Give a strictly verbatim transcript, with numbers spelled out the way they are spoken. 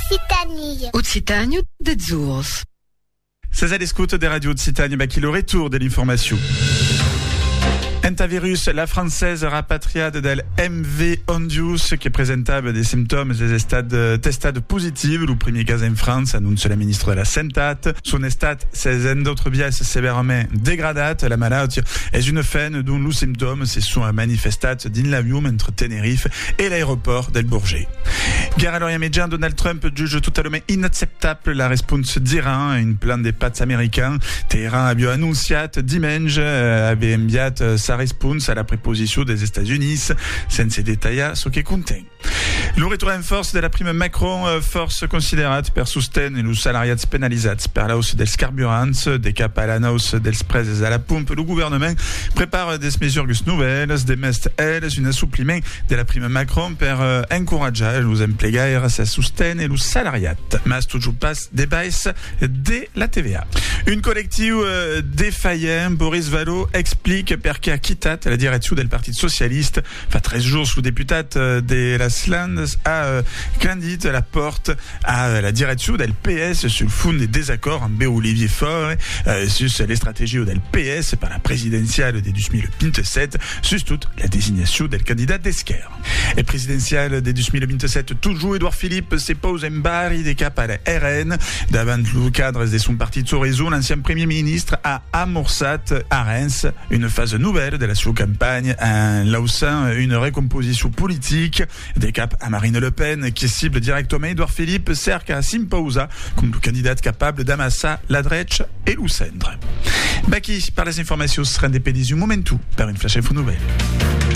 Occitanie. Occitanie de Zurs. C'est à l'écoute des radios de Occitanie, bah, qui le retour de l'information. Entavirus, la française rapatriade del M V Ondius, qui est présentable des symptômes des stades testades positives, le premier cas en France, annonce la ministre de la Santé. Son état s'est en d'autres biais sévèrement dégradé. La maladie est une faine dont les symptômes se sont manifestés dans l'avion entre Tenerife et l'aéroport del Bourget. Guerre à l'Orient Médian, Donald Trump juge totalement inacceptable la réponse d'Iran à une plan des pâtes américains. Téhéran a annoncé dimanche avait envié sa réponse à la préposition des États-Unis, sans détailler ce qui contient. Le retour en force de la prime Macron, force considérate per sostenere los salariats penalitzats per la hausse dels carburants, de cap à la hausse dels preus à la pompe. Le gouvernement prépare des mesures nouvelles, des mesures, elles, un assoupliment de la prime Macron per encourager los emplegaires à soutenir los salariats. Mas toujours pas des baisses de la T V A. Une collective défaillant, Boris Vallaud explique perché a quittat la direction del Parti Socialiste. Fa treize jours sous députate de la Slandes a euh, candid la porte à la direction del P S sur le fond des désaccords en Olivier Faure euh, sur les stratégies del P S par la présidentielle de deux mille vingt-sept, sur toute la désignation del candidat d'Esquerre. Et présidentielle de deux mille vingt-sept, toujours Édouard Philippe se pose en barre des cap à la R N davant le cadre de son parti de réseau. L'ancien premier ministre a amorcé à Reims une phase nouvelle de la sous campagne en lançant une recomposition politique des cap à Marine Le Pen qui cible directement Édouard Philippe cerca s'imposa comme le candidat capable d'amasser la droite et le centre. Baki, par les informations, sera des pédis du momentum par une flash info nouvelle.